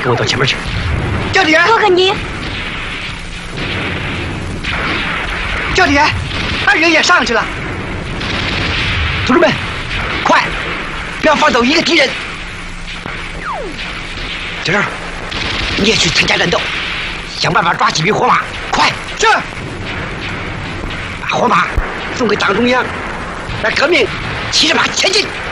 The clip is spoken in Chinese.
跟我到前面去。教弟， 哥哥你， 教弟，二人也上去了。同志们，快，不要放走一个敌人。小郑，你也去参加战斗，想办法抓几匹活马，快！是。把活马送给党中央，让革命骑着马前进。